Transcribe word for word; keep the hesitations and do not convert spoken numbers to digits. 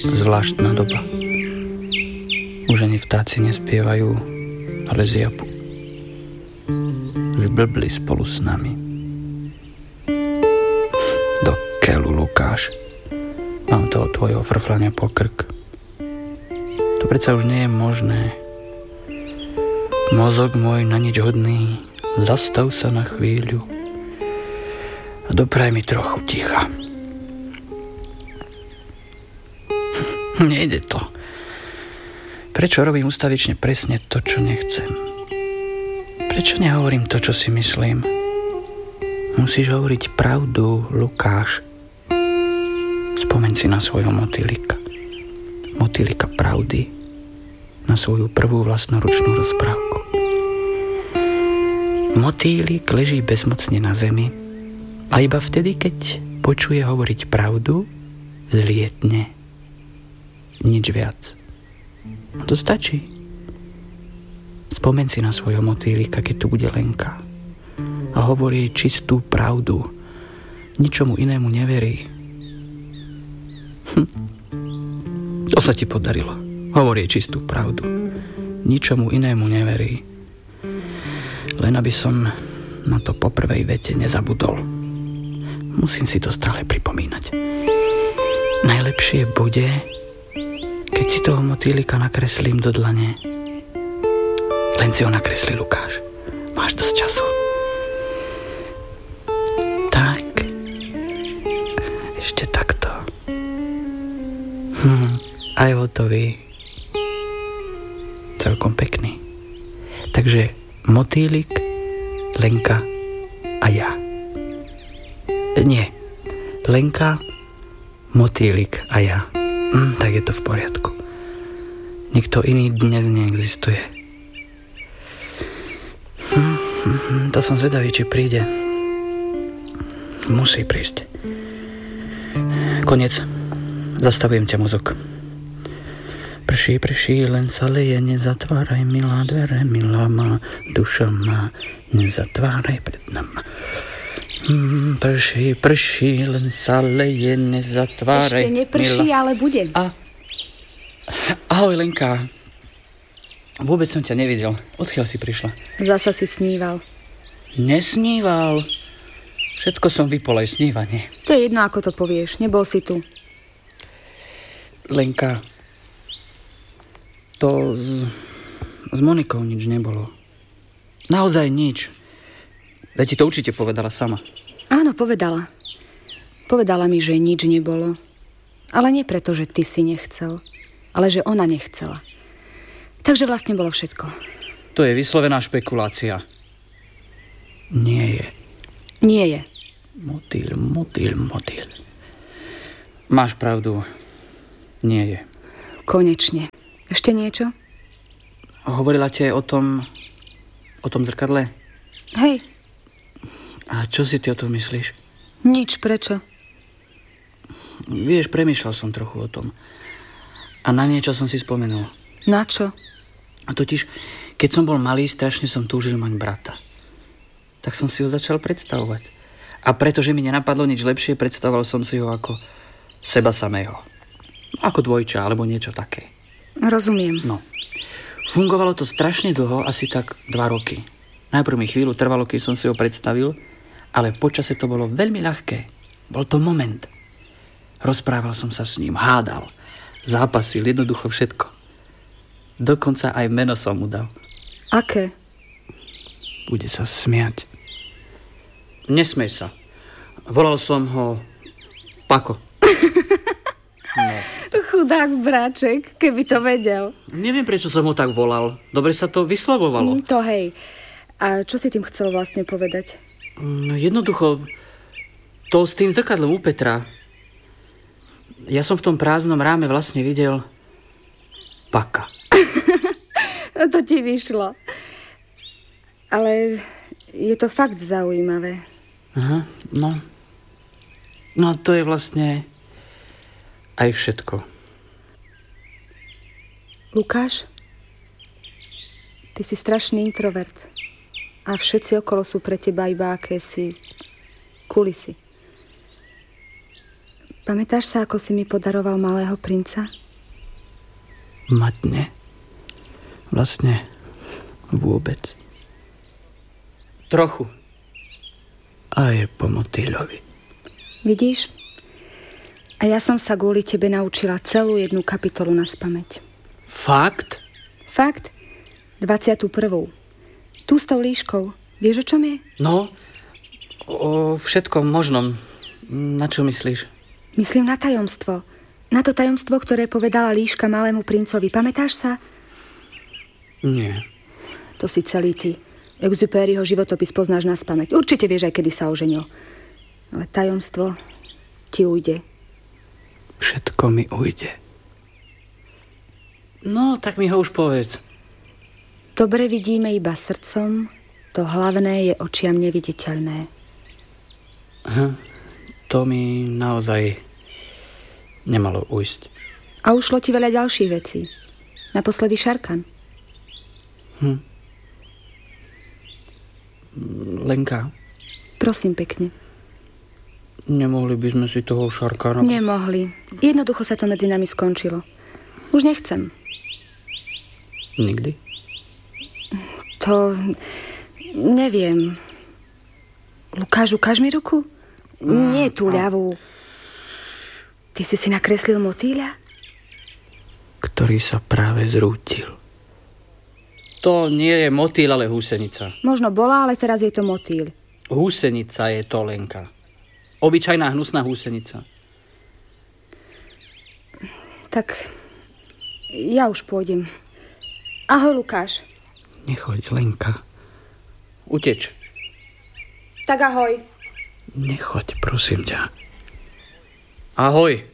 zvláštna doba. Už ani vtáci nespievajú, ale zjapu. Zblbli spolu s nami. Do keľu, Lukáš. Mám toho tvojho frflania po krk. To predsa už nie je možné. Mozog môj na nič hodný, zastav sa na chvíľu a dopraj mi trochu ticha. Nejde to. Prečo robím ustavične presne to, čo nechcem? Prečo nehovorím to, čo si myslím? Musíš hovoriť pravdu, Lukáš. Spomeň si na svojho motýlika. Motýlika pravdy. Na svoju prvú vlastnoručnú rozprávku. Motýlik leží bezmocne na zemi a iba vtedy, keď počuje hovoriť pravdu, vzlietne. Nič viac. No to stačí. Spomeň si na svojho motýlika, keď tu bude Lenka a hovorí jej čistú pravdu. Ničomu inému neverí. Hm. To sa ti podarilo. Hovorí jej čistú pravdu. Ničomu inému neverí. Len aby som na to po prvej vete nezabudol. Musím si to stále pripomínať. Najlepšie bude, keď si toho motýlika nakreslím do dlane. Len si ho nakresli, Lukáš. Máš dosť času. Tak. Ešte takto. Hm, aj hotový. Celkom pekný. Takže motýlik, Lenka a ja. Nie. Lenka, motýlik a ja. Hm, tak je to v poriadku. Nikto iný dnes neexistuje. Hm, hm, to som zvedavý, či príde. Musí prísť. Koniec. Zastavujem ťa, mozog. Prší, prší, len sa leje, nezatváraj, milá dvere, milá má, duša má, nezatváraj pred nama. Hmm, prší, prší, len sa leje, nezatváraj. Ešte neprší, milá... ale bude. A... Ahoj, Lenka. Vôbec som ťa nevidel. Odkiaľ si prišla? Zasa si sníval. Nesníval. Všetko som vypol, aj snívanie. To je jedno, ako to povieš. Nebol si tu. Lenka... To s, s Monikou nič nebolo. Naozaj nič. Veď ti to určite povedala sama. Áno, povedala. Povedala mi, že nič nebolo. Ale nie preto, že ty si nechcel, ale že ona nechcela. Takže vlastne bolo všetko. To je vyslovená špekulácia. Nie je. Nie je. Motýl, motýl, motýl. Máš pravdu. Nie je. Konečne. Ešte niečo? Hovorila ti aj o tom... o tom zrkadle? Hej. A čo si ty o tom myslíš? Nič, prečo? Vieš, premýšľal som trochu o tom. A na niečo som si spomenul. Na čo? A totiž, keď som bol malý, strašne som túžil mať brata. Tak som si ho začal predstavovať. A pretože mi nenapadlo nič lepšie, predstavoval som si ho ako seba samého. Ako dvojča, alebo niečo také. Rozumiem. No. Fungovalo to strašne dlho, asi tak dva roky. Najprv mi chvíľu trvalo, keď som si ho predstavil, ale počase to bolo veľmi ľahké. Bol to moment. Rozprával som sa s ním, hádal, zápasil, jednoducho všetko. Dokonca aj meno som mu dal. Aké? Bude sa smiať. Nesmej sa. Volal som ho Pako. No. Chudák bráček, keby to vedel. Neviem, prečo som ho tak volal. Dobre sa to vyslovovalo. Mm, to hej. A čo si tým chcel vlastne povedať? No, jednoducho, to s tým zrkadlom u Petra. Ja som v tom prázdnom ráme vlastne videl Paka. No to ti vyšlo. Ale je to fakt zaujímavé. Aha, no. No to je vlastne aj všetko. Lukáš, ty si strašný introvert. A všetci okolo sú pre teba iba akési kulisy. Pamätáš sa, ako si mi podaroval malého princa? Matne? Vlastne vôbec. Trochu. A je po motýľovi. Vidíš? A ja som sa kvôli tebe naučila celú jednu kapitolu naspamäť. Fakt? Fakt? dvadsiatu prvú. Tu s tou líškou. Vieš, o čom je? No, o všetkom možnom. Na čo myslíš? Myslím na tajomstvo. Na to tajomstvo, ktoré povedala líška malému princovi. Pamätáš sa? Nie. To si celý ty. Exupéryho životopis poznáš naspamäť. Určite vieš aj, kedy sa oženil. Ale tajomstvo ti ujde. Všetko mi ujde. No, tak mi ho už povedz. Dobre vidíme iba srdcom, to hlavné je očiam neviditeľné. Aha, to mi naozaj nemalo ujsť. A ušlo ti veľa ďalších vecí. Naposledy Šarkan. Hm. Lenka. Prosím pekne. Nemohli by sme si toho Šarkana... Nemohli. Jednoducho sa to medzi nami skončilo. Už nechcem. Nikdy? To... neviem. Lukáš, ukáž mi ruku? Mm, Nie tú ľavú. Ty si si nakreslil motýľa? Ktorý sa práve zrútil. To nie je motýľ, ale húsenica. Možno bola, ale teraz je to motýľ. Húsenica je to, Lenka. Obyčajná hnusná húsenica. Tak ja už pôjdem. Ahoj, Lukáš. Nechoď, Lenka. Uteč. Tak ahoj. Nechoď, prosím ťa. Ahoj.